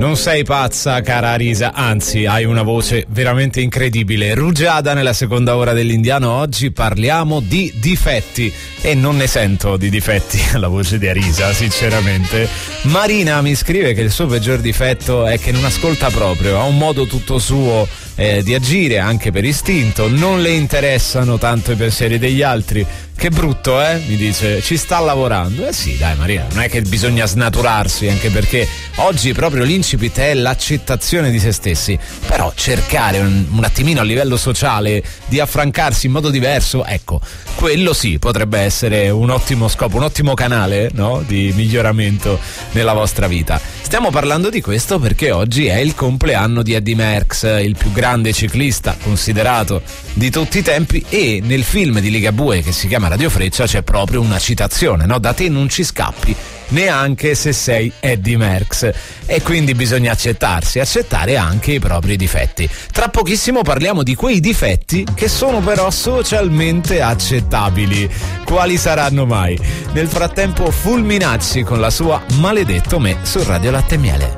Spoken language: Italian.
Non sei pazza, cara Arisa, anzi hai una voce veramente incredibile. Rugiada nella seconda ora dell'Indiano. Oggi parliamo di difetti e non ne sento di difetti alla voce di Arisa, sinceramente. Marina mi scrive che il suo peggior difetto è che non ascolta proprio, ha un modo tutto suo di agire, anche per istinto, non le interessano tanto i pensieri degli altri. Che brutto, mi dice, ci sta lavorando. Sì, dai Maria, non è che bisogna snaturarsi, anche perché oggi proprio l'incipit è l'accettazione di se stessi, però cercare un attimino a livello sociale di affrancarsi in modo diverso, ecco, quello sì potrebbe essere un ottimo scopo, un ottimo canale, no? Di miglioramento nella vostra vita. Stiamo parlando di questo perché oggi è il compleanno di Eddy Merckx, il più grande ciclista considerato di tutti i tempi, e nel film di Ligabue che si chiama Radio Freccia c'è proprio una citazione, no? Da te non ci scappi neanche se sei Eddy Merckx, e quindi bisogna accettare anche i propri difetti. Tra pochissimo parliamo di quei difetti che sono però socialmente accettabili. Quali saranno mai? Nel frattempo Fulminacci con la sua Maledetto Me su Radio Latte e Miele.